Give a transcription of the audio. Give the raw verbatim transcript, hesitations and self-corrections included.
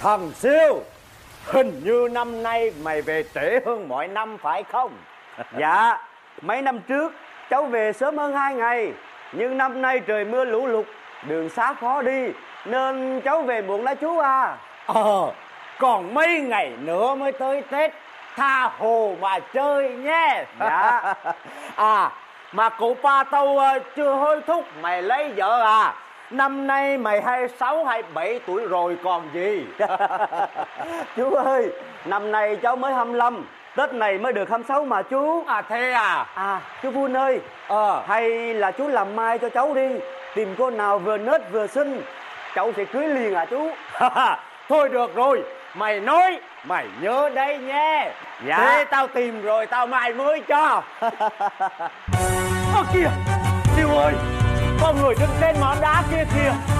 Thằng Siêu, hình như năm nay mày về trễ hơn mọi năm phải không? Dạ, mấy năm trước cháu về sớm hơn hai ngày. Nhưng năm nay trời mưa lũ lụt, đường xá khó đi, nên cháu về muộn đó chú à. Ờ, còn mấy ngày nữa mới tới Tết, tha hồ mà chơi nhé. Dạ. À, mà cụ ba tao uh, chưa hối thúc mày lấy vợ à? Năm nay mày hai mươi sáu, hai mươi bảy tuổi rồi còn gì. Chú ơi, năm nay cháu mới hai mươi lăm, Tết này mới được hai mươi sáu mà chú. À thế à? À, chú Vun ơi, Ờ. hay là chú làm mai cho cháu đi. Tìm cô nào vừa nết vừa xinh, cháu sẽ cưới liền à chú. Thôi được rồi, mày nói, mày nhớ đây nhé. Dạ. Thế tao tìm rồi tao mai mới cho. Ơ kìa, Siêu ơi, có người đứng trên món đá kia kìa.